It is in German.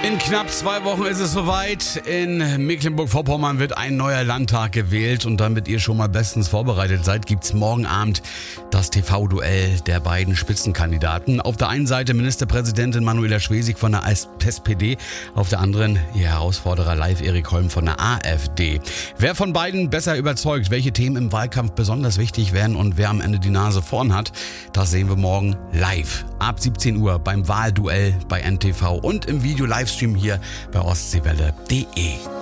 In knapp 2 Wochen ist es soweit. In Mecklenburg-Vorpommern wird ein neuer Landtag gewählt. Und damit ihr schon mal bestens vorbereitet seid, gibt's morgen Abend das TV-Duell der beiden Spitzenkandidaten. Auf der einen Seite Ministerpräsidentin Manuela Schwesig von der SPD, auf der anderen ihr Herausforderer Live Erik Holm von der AfD. Wer von beiden besser überzeugt, welche Themen im Wahlkampf besonders wichtig werden und wer am Ende die Nase vorn hat, das sehen wir morgen live. Ab 17 Uhr beim Wahlduell bei NTV und im Video-Livestream hier bei ostseewelle.de.